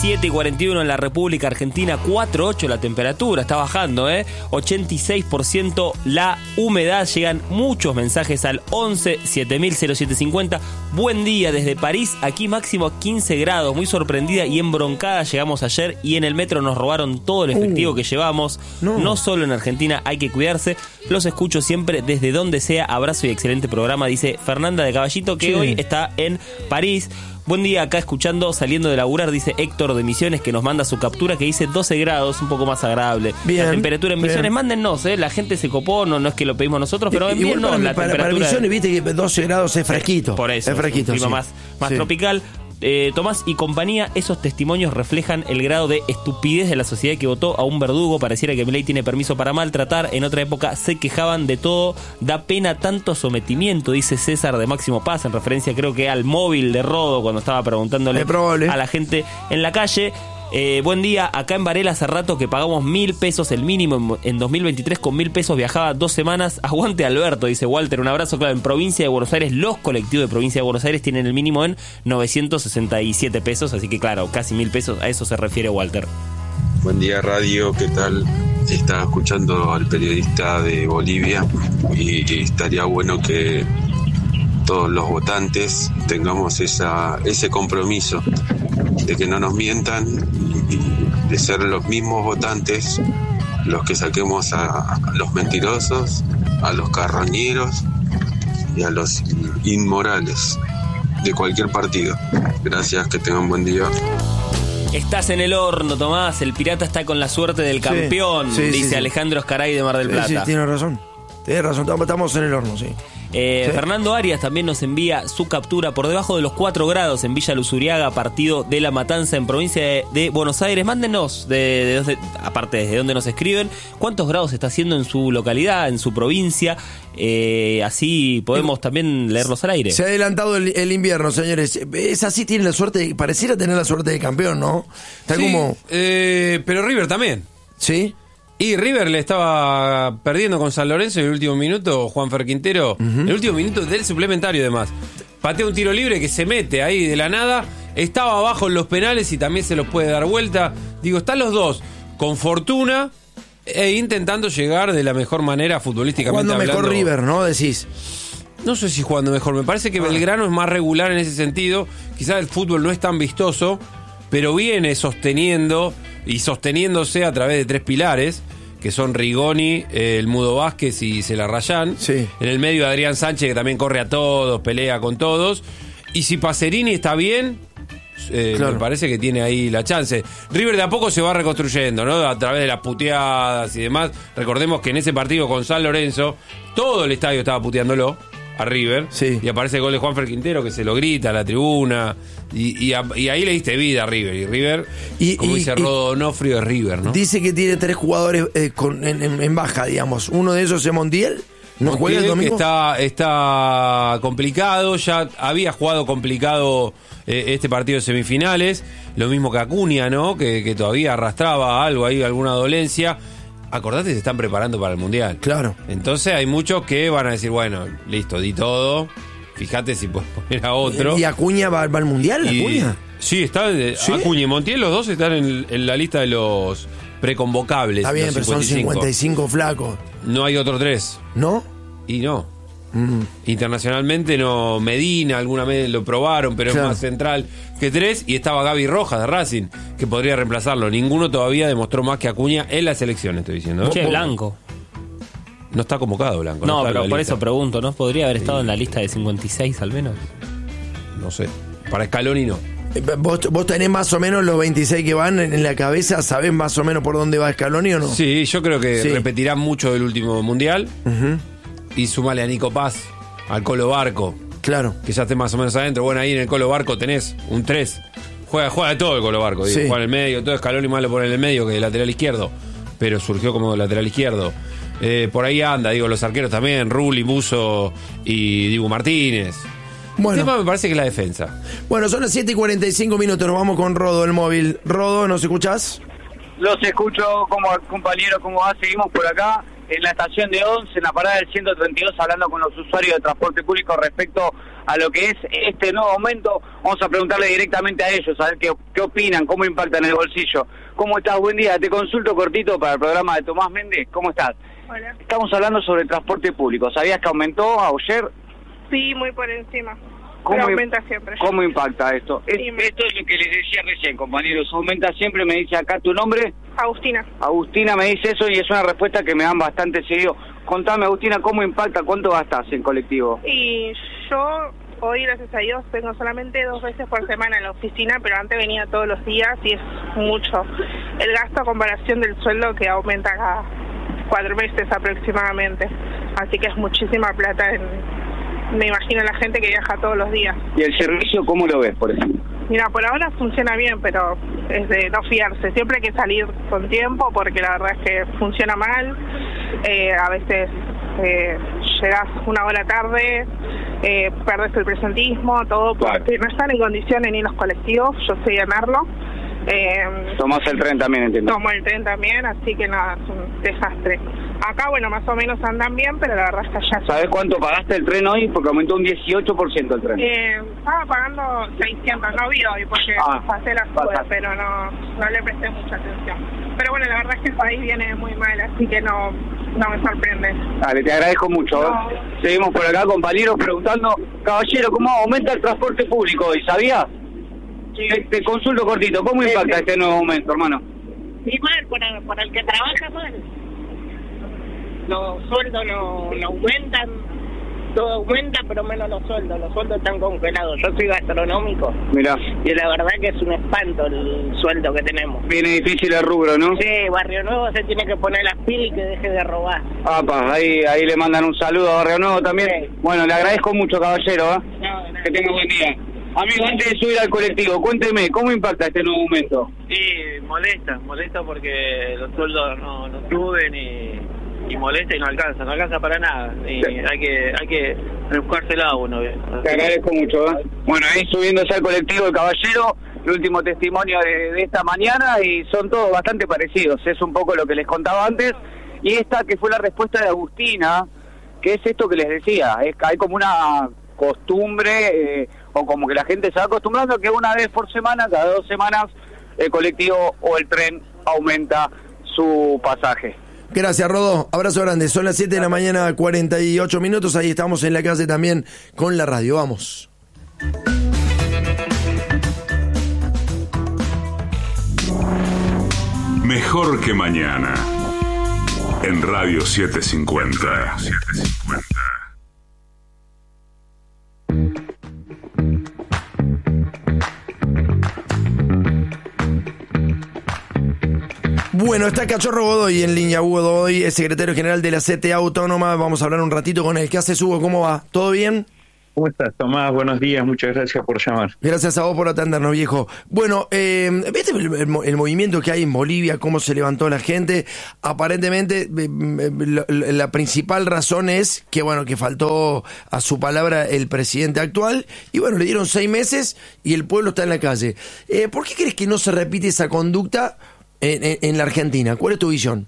7:41 en la República Argentina, 4:08 la temperatura, está bajando, 86% la humedad, llegan muchos mensajes al 11 7000 0750. Buen día desde París, aquí máximo 15 grados, muy sorprendida y embroncada llegamos ayer y en el metro nos robaron todo el efectivo que llevamos. No solo en Argentina, hay que cuidarse, los escucho siempre desde donde sea, abrazo y excelente programa, dice Fernanda de Caballito, que hoy está en París. Buen día, acá escuchando, saliendo de laburar, dice Héctor de Misiones, que nos manda su captura, que dice 12 grados, un poco más agradable. Bien, la temperatura en Misiones, bien. Mándennos, la gente se copó, no es que lo pedimos nosotros, pero envíennos la temperatura. Para Misiones, viste que 12 grados es fresquito. Por eso, es fresquito, un clima más tropical. Tomás y compañía, esos testimonios reflejan el grado de estupidez de la sociedad que votó a un verdugo. Pareciera que Milei tiene permiso para maltratar. En otra época se quejaban de todo. Da pena tanto sometimiento, dice César de Máximo Paz, en referencia creo que al móvil de Rodo cuando estaba preguntándole a la gente en la calle. Buen día, acá en Varela hace rato que pagamos 1.000 pesos el mínimo. En 2023 con 1.000 pesos viajaba 2 semanas. Aguante Alberto, dice Walter, un abrazo. Claro, en provincia de Buenos Aires, los colectivos de provincia de Buenos Aires tienen el mínimo en 967 pesos, así que claro, casi 1.000 pesos, a eso se refiere Walter. Buen día radio, ¿qué tal? Estaba escuchando al periodista de Bolivia y estaría bueno que todos los votantes tengamos ese compromiso de que no nos mientan y de ser los mismos votantes los que saquemos a los mentirosos, a los carroñeros y a los inmorales de cualquier partido. Gracias, que tengan buen día. Estás en el horno, Tomás, el pirata está con la suerte del campeón, dice Alejandro Oscaray de Mar del Plata. Sí, tiene razón, estamos en el horno, sí. Fernando Arias también nos envía su captura por debajo de los 4 grados en Villa Luzuriaga, partido de La Matanza en provincia de Buenos Aires. Mándenos, aparte desde dónde nos escriben, cuántos grados está haciendo en su localidad, en su provincia, así podemos también leerlos al aire. Se ha adelantado el invierno, señores. Es así, tiene la suerte, pareciera tener la suerte de campeón, ¿no? Está como... pero River también. ¿Sí? Y River le estaba perdiendo con San Lorenzo en el último minuto, Juanfer Quintero, el último minuto del suplementario además. Patea un tiro libre que se mete ahí de la nada, estaba abajo en los penales y también se los puede dar vuelta. Digo, están los dos con fortuna e intentando llegar de la mejor manera futbolísticamente hablando. Jugando mejor River, ¿no? Decís. No sé si jugando mejor, me parece que Belgrano es más regular en ese sentido. Quizás el fútbol no es tan vistoso, pero viene sosteniendo y sosteniéndose a través de 3 pilares, que son Rigoni, el Mudo Vázquez y Celarrayán. Sí. En el medio Adrián Sánchez, que también corre a todos, pelea con todos. Y si Pacerini está bien, me parece que tiene ahí la chance. River de a poco se va reconstruyendo, ¿no? A través de las puteadas y demás. Recordemos que en ese partido con San Lorenzo, todo el estadio estaba puteándolo a River, y aparece el gol de Juanfer Quintero que se lo grita a la tribuna y ahí le diste vida a River, y River, como dice Rodo Donofrio, es River, ¿no? Dice que tiene 3 jugadores en baja, digamos. Uno de esos es Montiel. ¿No juega el domingo? Que está complicado, ya había jugado complicado este partido de semifinales, lo mismo que Acuña, ¿no? Que todavía arrastraba algo ahí, alguna dolencia. Acordate, se están preparando para el Mundial. Claro. Entonces hay muchos que van a decir, bueno, listo, di todo. Fíjate si puedes poner a otro. ¿Y Acuña va al Mundial? ¿Acuña? Sí, está. Acuña y Montiel, los dos están en la lista de los preconvocables. Está bien, pero 55. Son 55 flacos. No hay otro 3. ¿No? Y no. Internacionalmente no. Medina alguna vez lo probaron, pero es más central que 3. Y estaba Gaby Rojas de Racing, que podría reemplazarlo. Ninguno todavía demostró más que Acuña en la selección, estoy diciendo, ¿no? Che, Blanco no está convocado, Blanco. No, pero por eso pregunto, ¿no? ¿Podría haber estado en la lista de 56 al menos? No sé. Para Scaloni no. ¿Vos tenés más o menos los 26 que van en la cabeza? ¿Sabés más o menos por dónde va Scaloni o no? Sí, yo creo que repetirán mucho del último Mundial. Y sumale a Nico Paz, al Colo Barco. Claro. Que ya esté más o menos adentro. Bueno, ahí en el Colo Barco tenés un 3. Juega de todo el Colo Barco. Digo, juega en el medio, todo Scaloni más lo pone en el medio que de lateral izquierdo. Pero surgió como lateral izquierdo. Por ahí anda, digo, los arqueros también, Rulli, Buzo y Dibu Martínez. Bueno. El tema me parece que es la defensa. Bueno, son las 7:45 minutos, nos vamos con Rodo, el móvil. Rodo, ¿nos escuchás? Los escucho, como compañero, ¿cómo va? Seguimos por acá en la estación de 11, en la parada del 132, hablando con los usuarios de transporte público respecto a lo que es este nuevo aumento. Vamos a preguntarle directamente a ellos, a ver qué opinan, cómo impacta en el bolsillo. ¿Cómo estás? Buen día, te consulto cortito para el programa de Tomás Méndez. ¿Cómo estás? Hola. Estamos hablando sobre el transporte público. ¿Sabías que aumentó ayer? Sí, muy por encima. Pero aumenta siempre. ¿Cómo impacta esto? Sí, Esto es lo que les decía recién, compañeros. Aumenta siempre, me dice acá tu nombre. Agustina. Agustina me dice eso y es una respuesta que me dan bastante seguido. Contame, Agustina, ¿cómo impacta? ¿Cuánto gastas en colectivo? Y yo hoy, gracias a Dios, vengo solamente 2 veces por semana en la oficina, pero antes venía todos los días y es mucho. El gasto a comparación del sueldo que aumenta cada 4 meses aproximadamente. Así que es muchísima plata me imagino la gente que viaja todos los días. ¿Y el servicio cómo lo ves, por ejemplo? Mira, por ahora funciona bien, pero es de no fiarse. Siempre hay que salir con tiempo porque la verdad es que funciona mal. A veces llegas 1 hora tarde, perdes el presentismo, todo porque no están en condiciones ni los colectivos. Yo sé llenarlo. Tomás el tren también, entiendo. Tomo el tren también, así que nada, es un desastre. Acá, bueno, más o menos andan bien, pero la verdad es que allá... ¿Sabés cuánto pagaste el tren hoy? Porque aumentó un 18% el tren. Estaba pagando 600, no vi hoy porque pasé la suba, pero no le presté mucha atención. Pero bueno, la verdad es que el país viene muy mal, así que no me sorprende. Dale, te agradezco mucho. No. Seguimos por acá, compañeros, preguntando, caballero, ¿cómo aumenta el transporte público hoy? ¿Sabías? Sí. Te consulto cortito, ¿cómo impacta este nuevo aumento, hermano? Y mal, por el que trabaja mal. Los sueldos no aumentan, todo aumenta, pero menos los sueldos están congelados. Yo soy gastronómico. Mirá. Y la verdad que es un espanto el sueldo que tenemos. Viene difícil el rubro, ¿no? Sí, Barrio Nuevo se tiene que poner las pilas y que deje de robar. Ahí le mandan un saludo a Barrio Nuevo también. Sí. Bueno, le agradezco mucho, caballero, ¿eh? No, que tenga buen día. Amigo, antes de subir al colectivo, cuénteme, ¿cómo impacta este nuevo aumento? Sí, molesta porque los sueldos no suben y molesta y no alcanza para nada. Y sí. hay que buscársela a uno. Te agradezco mucho, ¿eh? Bueno, ahí subiéndose al colectivo el caballero, el último testimonio de esta mañana y son todos bastante parecidos. Es un poco lo que les contaba antes y esta que fue la respuesta de Agustina, que es esto que les decía, hay como una costumbre o como que la gente se va acostumbrando que una vez por semana, cada 2 semanas, el colectivo o el tren aumenta su pasaje. Gracias, Rodó. Abrazo grande. Son las 7 de la mañana, 48 minutos. Ahí estamos en la calle también con la radio. Vamos. Mejor que mañana. En Radio 750. Bueno, está Cachorro Godoy en línea. Hugo Godoy es secretario general de la CTA Autónoma. Vamos a hablar un ratito con él. ¿Qué haces, Hugo? ¿Cómo va? ¿Todo bien? ¿Cómo estás, Tomás? Buenos días, muchas gracias por llamar. Gracias a vos por atendernos, viejo. Bueno, ¿viste el movimiento que hay en Bolivia? ¿Cómo se levantó la gente? Aparentemente, la principal razón es que, bueno, que faltó a su palabra el presidente actual. Y bueno, le dieron 6 meses y el pueblo está en la calle. ¿Por qué crees que no se repite esa conducta en la Argentina? ¿Cuál es tu visión?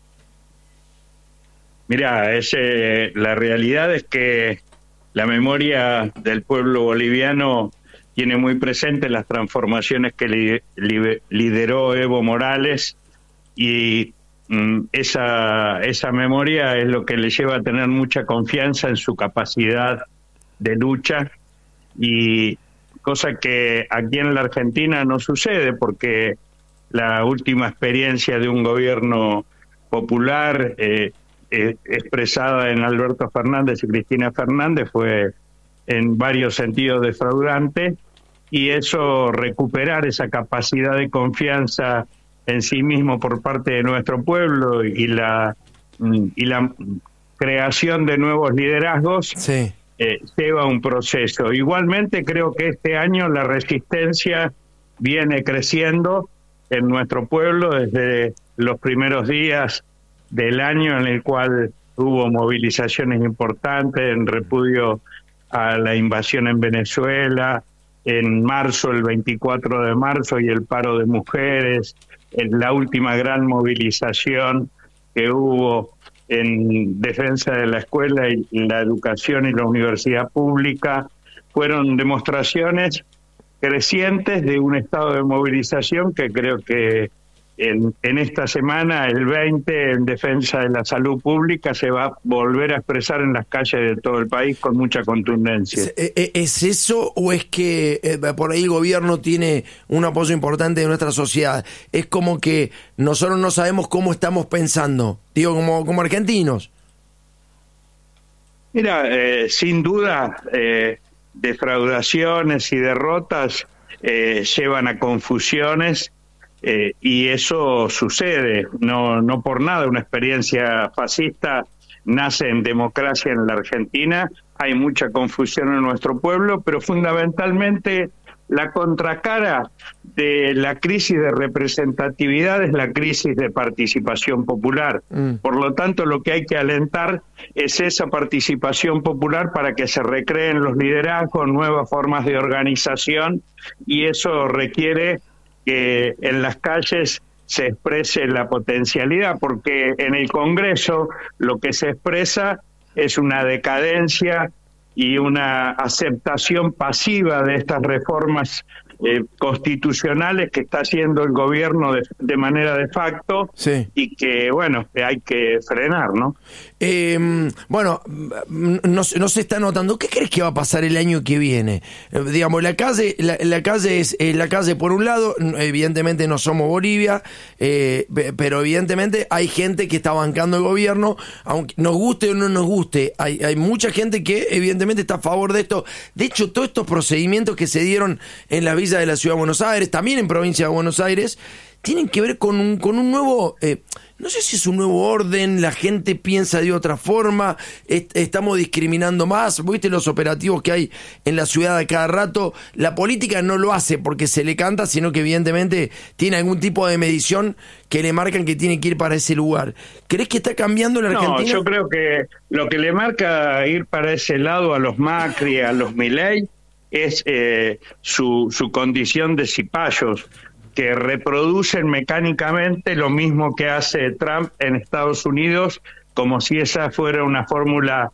Mirá, la realidad es que la memoria del pueblo boliviano tiene muy presente las transformaciones que lideró Evo Morales y esa memoria es lo que le lleva a tener mucha confianza en su capacidad de lucha, y cosa que aquí en la Argentina no sucede porque la última experiencia de un gobierno popular expresada en Alberto Fernández y Cristina Fernández fue en varios sentidos defraudante, y eso, recuperar esa capacidad de confianza en sí mismo por parte de nuestro pueblo y la creación de nuevos liderazgos, sí, lleva un proceso. Igualmente creo que este año la resistencia viene creciendo en nuestro pueblo desde los primeros días del año, en el cual hubo movilizaciones importantes en repudio a la invasión en Venezuela, en marzo, el 24 de marzo, y el paro de mujeres, en la última gran movilización que hubo en defensa de la escuela y la educación y la universidad pública, fueron demostraciones crecientes de un estado de movilización que creo que en esta semana, el 20, en defensa de la salud pública, se va a volver a expresar en las calles de todo el país con mucha contundencia. ¿Es eso o es que por ahí el gobierno tiene un apoyo importante de nuestra sociedad? Es como que nosotros no sabemos cómo estamos pensando, digo, como argentinos. Mira, sin duda, defraudaciones y derrotas llevan a confusiones. Y eso sucede, no por nada. Una experiencia fascista nace en democracia en la Argentina. Hay mucha confusión en nuestro pueblo, pero fundamentalmente la contracara de la crisis de representatividad es la crisis de participación popular. Por lo tanto, lo que hay que alentar es esa participación popular para que se recreen los liderazgos, nuevas formas de organización, y eso requiere que en las calles se exprese la potencialidad, porque en el Congreso lo que se expresa es una decadencia y una aceptación pasiva de estas reformas constitucionales que está haciendo el gobierno de manera de facto, sí. Y que, bueno, hay que frenar, ¿no? Bueno, no se está notando. ¿Qué crees que va a pasar el año que viene? Digamos, la calle es la calle por un lado. Evidentemente no somos Bolivia, pero evidentemente hay gente que está bancando el gobierno, aunque nos guste o no nos guste. Hay mucha gente que evidentemente está a favor de esto. De hecho, todos estos procedimientos que se dieron en la villa de la Ciudad de Buenos Aires, también en provincia de Buenos Aires, tienen que ver con un nuevo, no sé si es un nuevo orden, la gente piensa de otra forma, estamos discriminando más. ¿Viste los operativos que hay en la ciudad a cada rato? La política no lo hace porque se le canta, sino que evidentemente tiene algún tipo de medición que le marcan que tiene que ir para ese lugar. ¿Crees que está cambiando la Argentina? No, yo creo que lo que le marca ir para ese lado a los Macri, a los Milei, es su condición de cipayos, que reproducen mecánicamente lo mismo que hace Trump en Estados Unidos, como si esa fuera una fórmula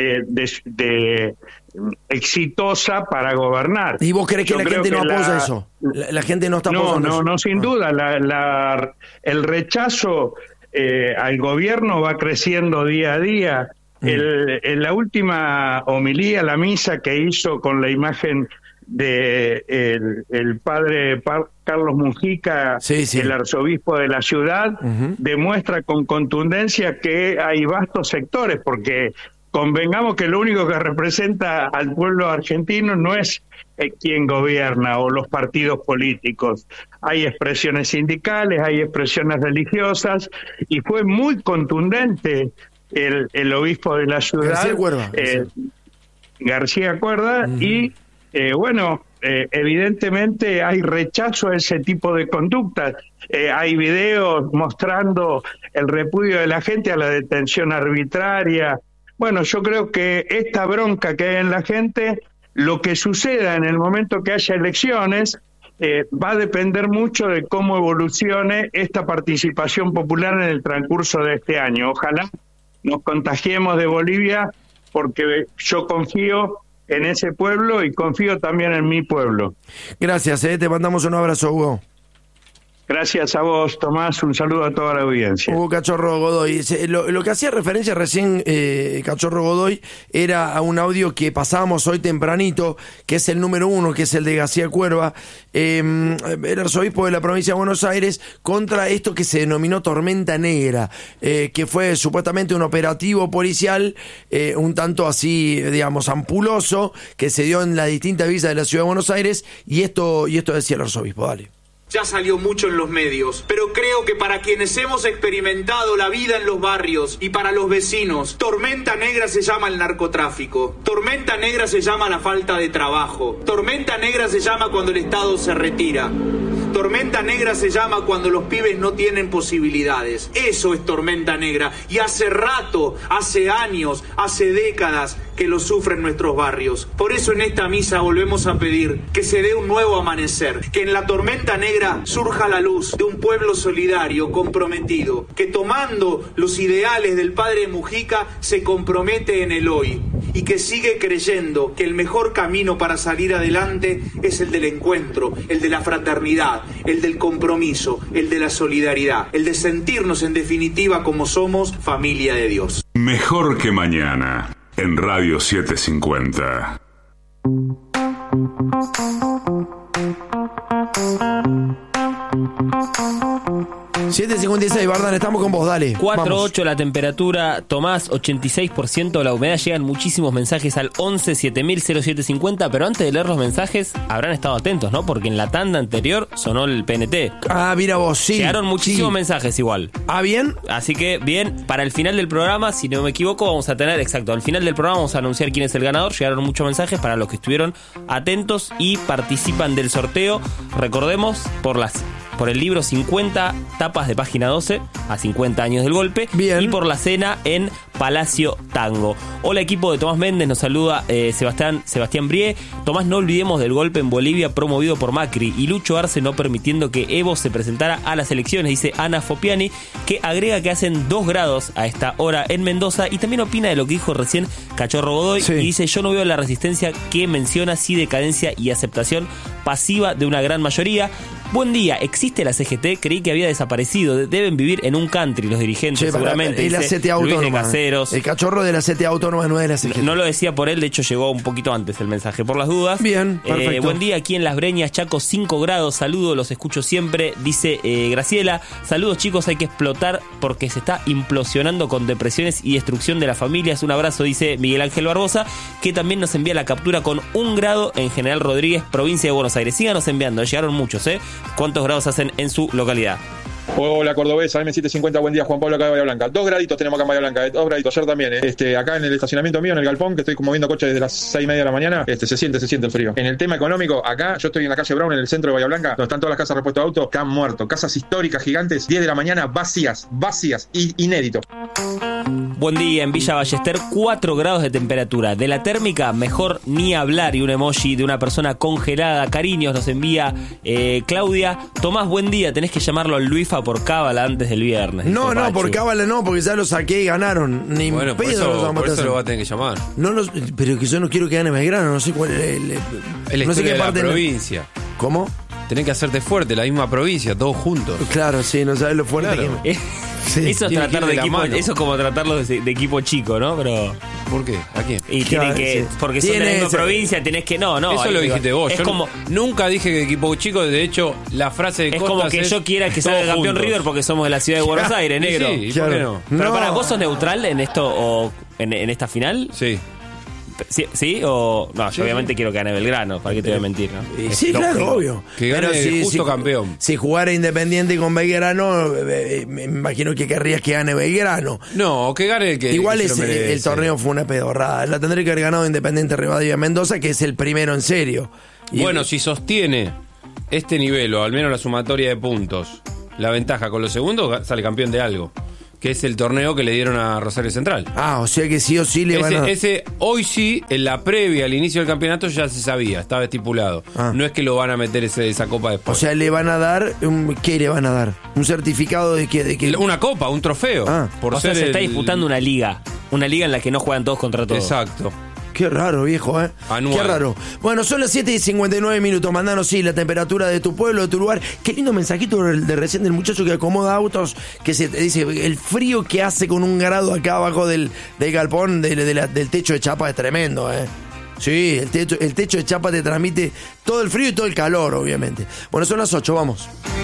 exitosa para gobernar. ¿Y vos crees que la gente no apoya eso? La gente no está apoyando eso. No, sin duda. El rechazo al gobierno va creciendo día a día. En la última homilía, la misa que hizo con la imagen de el padre Carlos Mujica, el arzobispo de la ciudad, demuestra con contundencia que hay vastos sectores, porque convengamos que lo único que representa al pueblo argentino no es quien gobierna o los partidos políticos. Hay expresiones sindicales, hay expresiones religiosas, y fue muy contundente el obispo de la ciudad, García Cuerda, y bueno, evidentemente hay rechazo a ese tipo de conductas. Hay videos mostrando el repudio de la gente a la detención arbitraria. Bueno, yo creo que esta bronca que hay en la gente, lo que suceda en el momento que haya elecciones, va a depender mucho de cómo evolucione esta participación popular en el transcurso de este año. Ojalá nos contagiemos de Bolivia, porque yo confío en ese pueblo y confío también en mi pueblo. Gracias, te mandamos un abrazo, Hugo. Gracias a vos, Tomás, un saludo a toda la audiencia. Hugo Cachorro Godoy. Lo que hacía referencia recién Cachorro Godoy era a un audio que pasábamos hoy tempranito, que es el número 1, que es el de García Cuerva, el arzobispo de la provincia de Buenos Aires, contra esto que se denominó Tormenta Negra, que fue supuestamente un operativo policial un tanto así, digamos, ampuloso, que se dio en las distintas villas de la ciudad de Buenos Aires, y esto decía el arzobispo. Dale. Ya salió mucho en los medios, pero creo que para quienes hemos experimentado la vida en los barrios y para los vecinos, tormenta negra se llama el narcotráfico, tormenta negra se llama la falta de trabajo, tormenta negra se llama cuando el Estado se retira, tormenta negra se llama cuando los pibes no tienen posibilidades. Eso es tormenta negra, y hace rato, hace años, hace décadas que lo sufren nuestros barrios. Por eso en esta misa volvemos a pedir que se dé un nuevo amanecer, que en la tormenta negra surja la luz de un pueblo solidario, comprometido, que tomando los ideales del padre Mujica se compromete en el hoy y que sigue creyendo que el mejor camino para salir adelante es el del encuentro, el de la fraternidad, el del compromiso, el de la solidaridad, el de sentirnos en definitiva como somos familia de Dios. Mejor que mañana, en Radio 750. 7:56, Bardán, estamos con vos, dale. 4.8 la temperatura, Tomás, 86% la humedad. Llegan muchísimos mensajes al 11 7000 0750, pero antes de leer los mensajes, habrán estado atentos, ¿no? Porque en la tanda anterior sonó el PNT. Ah, mira vos, sí. Llegaron muchísimos mensajes igual. Ah, bien. Así que, bien, para el final del programa, si no me equivoco, vamos a tener, exacto, al final del programa vamos a anunciar quién es el ganador. Llegaron muchos mensajes para los que estuvieron atentos y participan del sorteo. Recordemos, por el libro 50 tapas de página 12 a 50 años del golpe. Bien. Y por la cena en Palacio Tango. Hola, equipo de Tomás Méndez, nos saluda Sebastián Brie. Tomás, no olvidemos del golpe en Bolivia promovido por Macri y Lucho Arce no permitiendo que Evo se presentara a las elecciones, dice Ana Fopiani, que agrega que hacen 2 grados a esta hora en Mendoza y también opina de lo que dijo recién Cachorro Godoy. Sí. Y dice, yo no veo la resistencia que menciona, sí decadencia y aceptación pasiva de una gran mayoría. Buen día, ¿existe la CGT? Creí que había desaparecido. Deben vivir en un country los dirigentes, seguramente. Es la CTA Autónoma. El Cachorro de la CTA Autónoma no es de la CGT. No lo decía por él, de hecho llegó un poquito antes el mensaje, por las dudas. Bien, perfecto. Buen día, aquí en Las Breñas, Chaco, 5 grados. Saludos, los escucho siempre, dice Graciela. Saludos, chicos, hay que explotar porque se está implosionando con depresiones y destrucción de las familias. Un abrazo, dice Miguel Ángel Barbosa, que también nos envía la captura con 1 grado en General Rodríguez, provincia de Buenos Aires. Síganos enviando, llegaron muchos, ¿Cuántos grados hacen en su localidad? Hola, cordobesa, M750, buen día, Juan Pablo acá de Bahía Blanca. 2 graditos tenemos acá en Bahía Blanca, 2 graditos, ayer también, acá en el estacionamiento mío, en el galpón, que estoy moviendo coches desde las 6:30 de la mañana, se siente el frío. En el tema económico, acá, yo estoy en la calle Brown, en el centro de Bahía Blanca, donde están todas las casas de repuesto de autos, que han muerto, casas históricas gigantes, 10 de la mañana, vacías, inédito. Buen día, en Villa Ballester, 4 grados de temperatura. De la térmica, mejor ni hablar. Y un emoji de una persona congelada. Cariños nos envía Claudia. Tomás, buen día. Tenés que llamarlo al Luifa por cábala antes del viernes. No, por cábala no, porque ya lo saqué y ganaron. Ni bueno, por eso lo va a tener que llamar. Pero que yo no quiero que gane Belgrano. No sé cuál es no sé qué parte de la provincia. ¿Cómo? Tenés que hacerte fuerte, la misma provincia, todos juntos. Claro, sí, no sabes lo fuerte que... Sí. Eso es tratar de equipo, eso es como tratarlo de equipo chico, ¿no? Pero ¿por qué? ¿A quién? Y tienen que, porque son de la misma provincia, tenés que no. Eso lo dijiste vos. Es yo como nunca dije que equipo chico, de hecho, la frase de es como que yo quiera que salga campeón River porque somos de la ciudad de Buenos Aires, negro. Sí, ¿por qué no? Pero para vos sos neutral en esto o en esta final? Sí. ¿Sí? O no, yo obviamente quiero que gane Belgrano, ¿para qué te voy a mentir? ¿No? Sí, claro, obvio. Que gane justo campeón. Si jugara Independiente con Belgrano, me imagino que querrías que gane Belgrano. No, que gane el que igual que el torneo fue una pedorrada. La tendría que haber ganado Independiente Rivadavia Mendoza, que es el primero en serio. Bueno, si sostiene este nivel, o al menos la sumatoria de puntos, la ventaja con los segundos, sale campeón de algo. Que es el torneo que le dieron a Rosario Central. Ah, o sea que sí o sí le van a... Hoy sí, en la previa al inicio del campeonato ya se sabía, estaba estipulado. No es que lo van a meter esa copa después. O sea, le van a dar... ¿Qué le van a dar? ¿Un certificado de qué? Una copa, un trofeo. O sea, se está disputando una liga en la que no juegan todos contra todos. Exacto. Qué raro, viejo, Anual. Qué raro. Bueno, son las 7:59. Mandanos, la temperatura de tu pueblo, de tu lugar. Qué lindo mensajito de recién del muchacho que acomoda autos, que se dice, el frío que hace con 1 grado acá abajo del galpón, del techo de chapa es tremendo, Sí, el techo de chapa te transmite todo el frío y todo el calor, obviamente. Bueno, son las 8, vamos.